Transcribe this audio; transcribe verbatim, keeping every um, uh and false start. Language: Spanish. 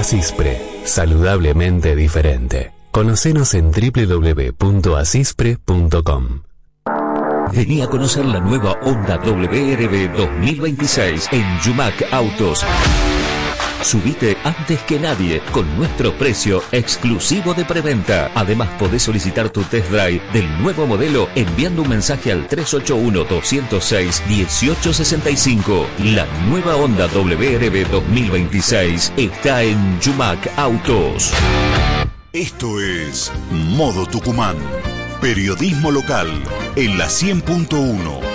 Asispre, saludablemente diferente. Conocenos en doble u doble u doble u punto asispre punto com. Vení a conocer la nueva Honda W R V dos mil veintiséis en Yumac Autos. Subite antes que nadie con nuestro precio exclusivo de preventa. Además podés solicitar tu test drive del nuevo modelo enviando un mensaje al tres ocho uno, dos cero seis, uno ocho seis cinco. La nueva Honda W R V dos mil veintiséis está en Yumac Autos. Esto es Modo Tucumán. Periodismo local en la cien punto uno.